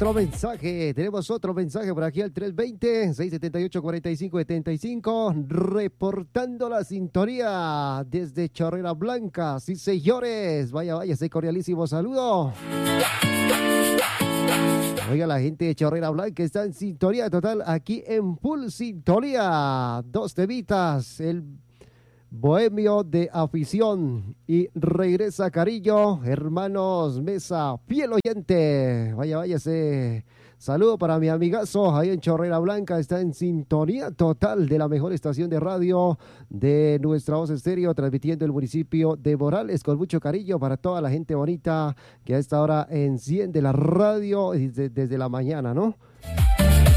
tenemos otro mensaje por aquí al 320-678-4575, reportando la sintonía desde Chorrera Blanca. Sí, señores, vaya, ese cordialísimo saludo. Oiga, la gente de Chorrera Blanca está en sintonía total aquí en Full Sintonía. Dos temitas, el Bohemio de Afición y Regresa Cariño, hermanos Mesa, fiel oyente. Vaya, ese saludo para mi amigazo ahí en Chorrera Blanca, está en sintonía total de la mejor estación de radio de nuestra voz estéreo, transmitiendo el municipio de Morales con mucho cariño para toda la gente bonita que a esta hora enciende la radio desde la mañana, ¿no?